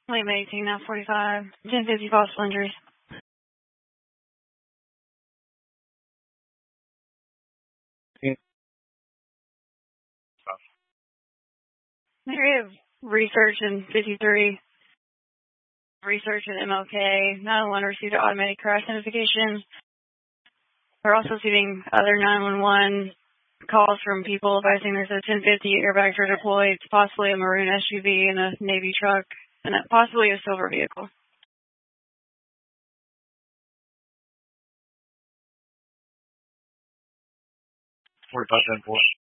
Late 18, now 45. 1050 possible injuries. Area of research in 53. Research in MLK. 911 received an automatic crash notification. We're also receiving other 911 calls from people advising there's a 1050 airbags are deployed, possibly a maroon SUV and a Navy truck, and possibly a silver vehicle. 45-10-4.